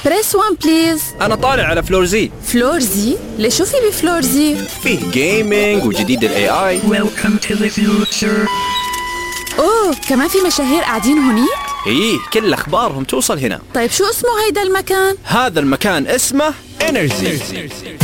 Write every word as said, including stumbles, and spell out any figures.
بريس وان بليز. أنا طالع على فلور زي. فلور زي؟ ليش شو في بفلور زي؟ فيه جيمينج وجديد ال إيه آي. Welcome to the future. أوه كمان في مشاهير قاعدين هوني؟ إيه كل أخبارهم توصل هنا. طيب شو اسمه هيدا المكان؟ هذا المكان اسمه إنرجي.